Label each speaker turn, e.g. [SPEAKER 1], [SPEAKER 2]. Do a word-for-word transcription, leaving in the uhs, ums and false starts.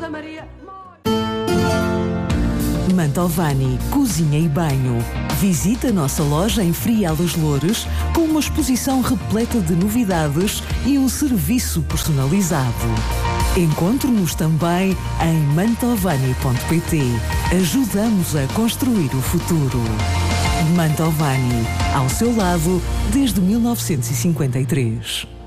[SPEAKER 1] Ana Maria.
[SPEAKER 2] Mantovani Cozinha e Banho. Visita a nossa loja em Frial dos Loures com uma exposição repleta de novidades e um serviço personalizado. Encontre-nos também em mantovani ponto pt. Ajudamos a construir o futuro. Mantovani, ao seu lado desde mil novecentos e cinquenta e três.